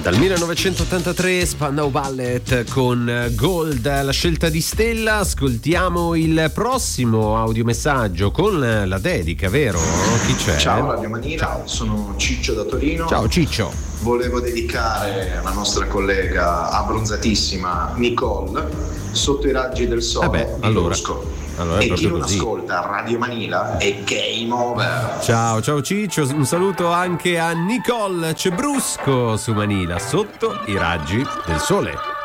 Dal 1983 Spandau Ballet con Gold, la scelta di Stella. Ascoltiamo il prossimo audiomessaggio con la dedica, vero? Chi c'è? Ciao Radio Manila, ciao. Sono Ciccio da Torino. Ciao Ciccio. Volevo dedicare alla nostra collega abbronzatissima Nicole Sotto i raggi del sole di Brusco. Allora, e chi non così. ascolta Radio Manila è game over. Ciao Ciccio, un saluto anche a Nicole Cebrusco su Manila, Sotto i raggi del sole.